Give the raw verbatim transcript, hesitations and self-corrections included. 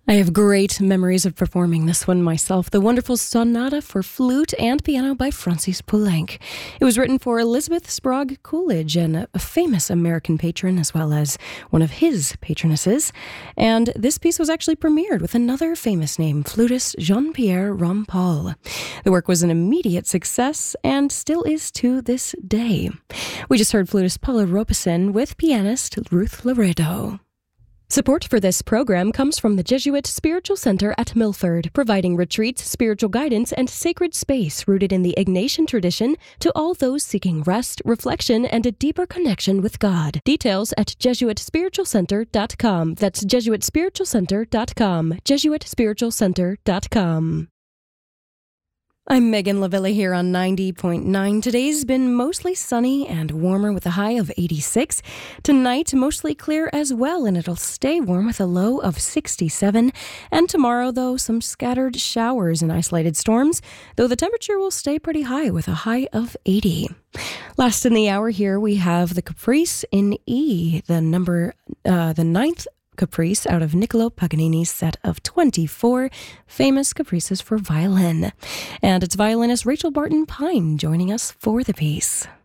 I have great memories of performing this one myself, the wonderful Sonata for Flute and Piano by Francis Poulenc. It was written for Elizabeth Sprague Coolidge, and a famous American patron as well as one of his patronesses. And this piece was actually premiered with another famous name, flutist Jean-Pierre Rampal. The work was an immediate success and still is to this day. We just heard flutist Paula Robeson with pianist Ruth Laredo. Support for this program comes from the Jesuit Spiritual Center at Milford, providing retreats, spiritual guidance, and sacred space rooted in the Ignatian tradition to all those seeking rest, reflection, and a deeper connection with God. Details at jesuit spiritual center dot com. That's jesuit spiritual center dot com. jesuit spiritual center dot com. I'm Megan Lavilla here on ninety point nine. Today's been mostly sunny and warmer with a high of eighty-six. Tonight, mostly clear as well, and it'll stay warm with a low of sixty-seven. And tomorrow, though, some scattered showers and isolated storms, though the temperature will stay pretty high with a high of eighty. Last in the hour here, we have the Caprice in E, the number, uh, the ninth Caprice out of Niccolo Paganini's set of twenty-four famous caprices for violin. And it's violinist Rachel Barton Pine joining us for the piece.